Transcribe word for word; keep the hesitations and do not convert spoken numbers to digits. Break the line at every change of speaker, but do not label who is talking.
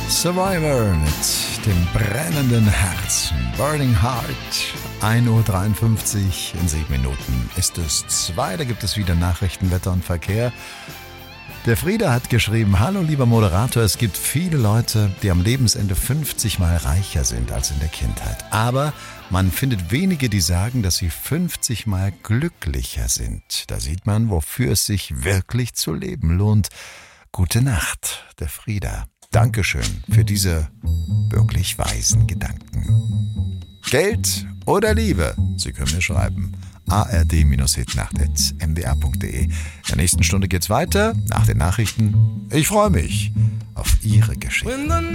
Survivor mit dem brennenden Herz. Burning Heart. ein Uhr dreiundfünfzig, in sieben Minuten ist es zwei. Da gibt es wieder Nachrichten, Wetter und Verkehr. Der Frieder hat geschrieben: Hallo lieber Moderator, es gibt viele Leute, die am Lebensende fünfzig Mal reicher sind als in der Kindheit. Aber man findet wenige, die sagen, dass sie fünfzig Mal glücklicher sind. Da sieht man, wofür es sich wirklich zu leben lohnt. Gute Nacht, der Frieder. Dankeschön für diese wirklich weisen Gedanken. Geld oder Liebe? Sie können mir schreiben. a r d hitnacht at m d r punkt d e. In der nächsten Stunde geht's weiter, nach den Nachrichten. Ich freue mich auf Ihre Geschichte.